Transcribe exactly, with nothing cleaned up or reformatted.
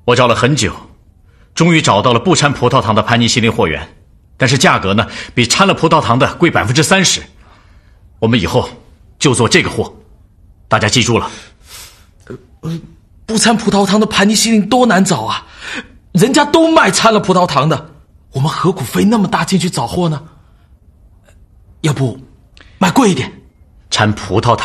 我找了很久，终于找到了不掺葡萄糖的盘尼西林货源，但是价格呢比掺了葡萄糖的贵百分之三十。我们以后就做这个货，大家记住了。 呃，不掺葡萄糖的盘尼西林多难找啊！人家都卖掺了葡萄糖的，我们何苦费那么大劲去找货呢？要不卖贵一点？ 掺葡萄糖